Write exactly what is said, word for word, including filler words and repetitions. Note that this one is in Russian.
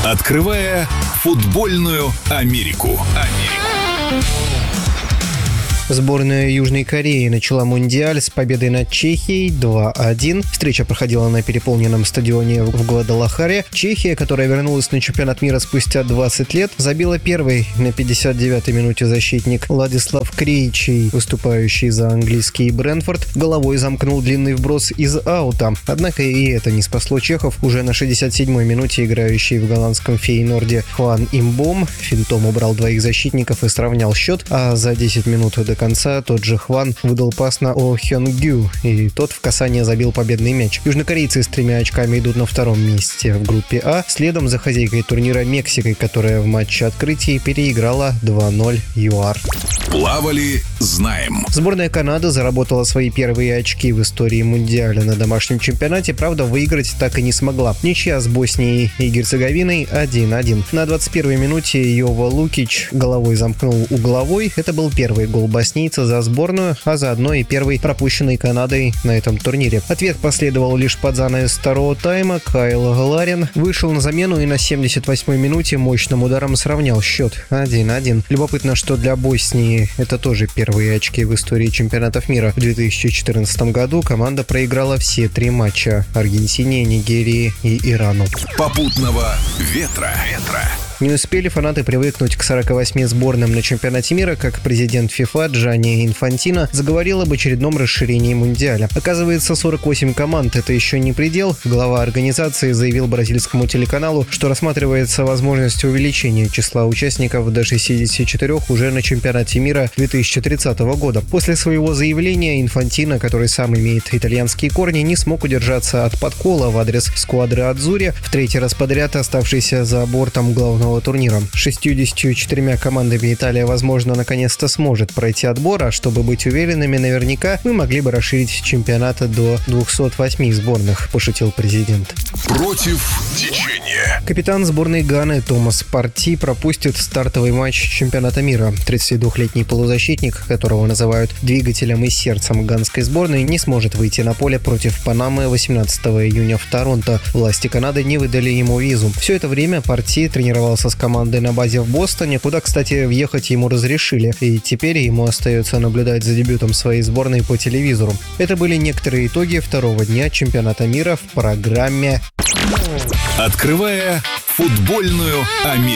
Открывая футбольную Америку. Америку. Сборная Южной Кореи начала Мундиаль с победой над Чехией два один. Встреча проходила на переполненном стадионе в Гвадалахаре. Чехия, которая вернулась на чемпионат мира спустя двадцать лет, забила первый на пятьдесят девятой минуте защитник Владислав Крейчий, выступающий за английский Брентфорд, головой замкнул длинный вброс из аута. Однако и это не спасло чехов. Уже на шестьдесят седьмой минуте играющий в голландском Фейнорде Хван Имбом финтом убрал двоих защитников и сравнял счет, а за десять минут до конца тот же Хван выдал пас на О Хён Гю, и тот в касание забил победный мяч. Южнокорейцы с тремя очками идут на втором месте в группе А, следом за хозяйкой турнира Мексикой, которая в матче открытия переиграла два ноль ЮАР. Плавали, знаем. Сборная Канады заработала свои первые очки в истории Мундиаля на домашнем чемпионате, правда, выиграть так и не смогла. Ничья с Боснией и Герцеговиной один один. На двадцать первой минуте Йова Лукич головой замкнул угловой. Это был первый гол боснийца за сборную, а заодно и первый пропущенный Канадой на этом турнире. Ответ последовал лишь под занавес второго тайма. Кайл Галарин вышел на замену и на семьдесят восьмой минуте мощным ударом сравнял счет один один. Любопытно, что для Боснии это тоже первые очки в истории чемпионатов мира. В две тысячи четырнадцатом году команда проиграла все три матча – Аргентине, Нигерии и Ирану. Попутного ветра. ветра. Не успели фанаты привыкнуть к сорока восьми сборным на чемпионате мира, как президент ФИФА Джанни Инфантино заговорил об очередном расширении Мундиаля. Оказывается, сорок восемь команд – это еще не предел. Глава организации заявил бразильскому телеканалу, что рассматривается возможность увеличения числа участников до шестидесяти четырёх уже на чемпионате мира две тысячи тридцатого года. После своего заявления Инфантино, который сам имеет итальянские корни, не смог удержаться от подкола в адрес сквадры Адзури, в третий раз подряд оставшейся за бортом главного турнира. шестьюдесятью четырьмя командами Италия, возможно, наконец-то сможет пройти отбор, а чтобы быть уверенными наверняка, мы могли бы расширить чемпионат до двухсот восьми сборных, пошутил президент. Против течения. Капитан сборной Ганы Томас Парти пропустит стартовый матч чемпионата мира. тридцатидвухлетний полузащитник, которого называют двигателем и сердцем ганской сборной, не сможет выйти на поле против Панамы восемнадцатого июня в Торонто. Власти Канады не выдали ему визу. Все это время Парти тренировался с командой на базе в Бостоне, куда, кстати, въехать ему разрешили, и теперь ему остается наблюдать за дебютом своей сборной по телевизору. Это были некоторые итоги второго дня чемпионата мира в программе «Открывая футбольную Америку».